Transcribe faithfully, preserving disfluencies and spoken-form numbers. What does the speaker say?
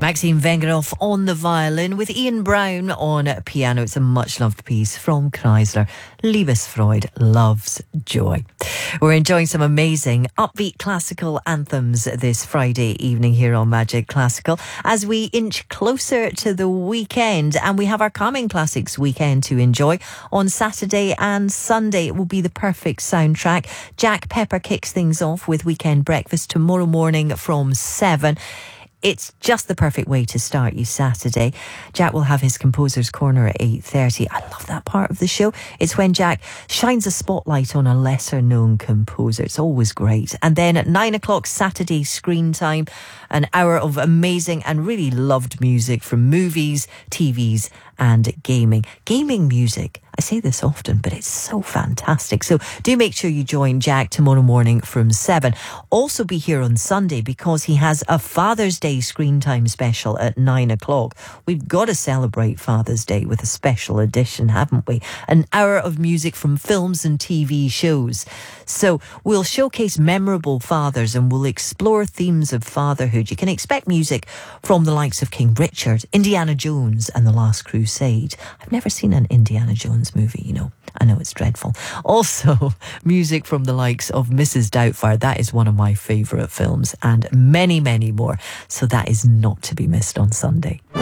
Maxime Vengerov on the violin with Ian Brown on piano. It's a much-loved piece from Kreisler. Liebesfreude, Love's Joy. We're enjoying some amazing upbeat classical anthems this Friday evening here on Magic Classical as we inch closer to the weekend, and we have our Coming Classics weekend to enjoy. On Saturday and Sunday it will be the perfect soundtrack. Jack Pepper kicks things off with Weekend Breakfast tomorrow morning from seven. It's just the perfect way to start your Saturday. Jack will have his Composer's Corner at eight thirty. I love that part of the show. It's when Jack shines a spotlight on a lesser-known composer. It's always great. And then at nine o'clock Saturday Screen Time, an hour of amazing and really loved music from movies, T Vs and gaming. Gaming music, I say this often, but it's so fantastic. So do make sure you join Jack tomorrow morning from seven. Also be here on Sunday because he has a Father's Day Screen Time special at nine o'clock. We've got to celebrate Father's Day with a special edition, haven't we? An hour of music from films and T V shows. So we'll showcase memorable fathers and we'll explore themes of fatherhood. You can expect music from the likes of King Richard, Indiana Jones and The Last Crusade. I've never seen an Indiana Jones movie, you know. I know it's dreadful. Also, music from the likes of Missus Doubtfire. That is one of my favourite films, and many, many more. So that is not to be missed on Sunday.